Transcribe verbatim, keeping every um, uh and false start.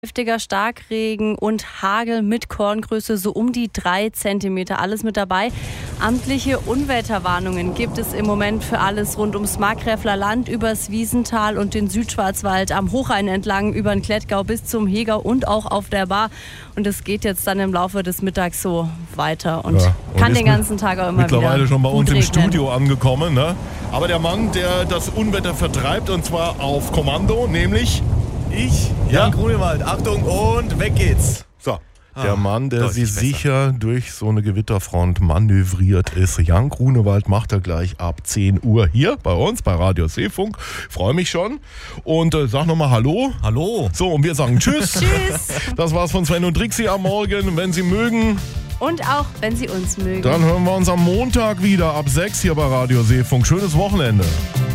Heftiger Starkregen und Hagel mit Korngröße so um die drei Zentimeter. Alles mit dabei. Amtliche Unwetterwarnungen gibt es im Moment für alles rund ums Markgräfler Land, übers Wiesental und den Südschwarzwald, am Hochrhein entlang, über den Klettgau bis zum Hegau und auch auf der Bar. Und es geht jetzt dann im Laufe des Mittags so weiter und, ja, und kann den ganzen Tag auch immer mittlerweile wieder schon bei uns regnen. Im Studio angekommen. Ne? Aber der Mann, der das Unwetter vertreibt, und zwar auf Kommando, nämlich... Ich, Jan Grunewald. Achtung und weg geht's. So, der ah, Mann, der sie besser. sicher durch so eine Gewitterfront manövriert ist. Jan Grunewald macht er gleich ab zehn Uhr hier bei uns, bei Radio Seefunk. Freue mich schon. Und äh, sag nochmal Hallo. Hallo. So, und wir sagen Tschüss. Tschüss. Das war's von Sven und Trixi am Morgen. Wenn Sie mögen. Und auch, wenn Sie uns mögen. Dann hören wir uns am Montag wieder ab sechs hier bei Radio Seefunk. Schönes Wochenende.